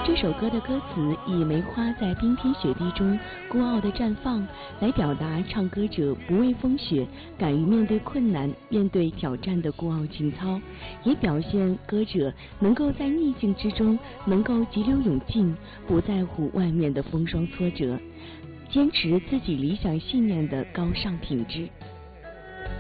这首歌的歌词以梅花在冰天雪地中孤傲的绽放来表达唱歌者不畏风雪、敢于面对困难、面对挑战的孤傲情操，也表现歌者能够在逆境之中能够急流勇进，不在乎外面的风霜挫折，坚持自己理想信念的高尚品质。